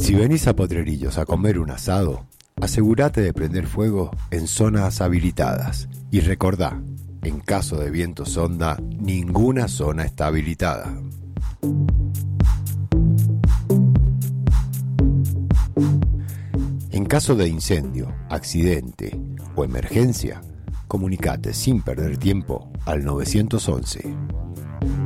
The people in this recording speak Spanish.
Si venís a Potrerillos a comer un asado, asegúrate de prender fuego en zonas habilitadas. Y recordá, en caso de viento sonda, ninguna zona está habilitada. En caso de incendio, accidente o emergencia, comunicate sin perder tiempo al 911.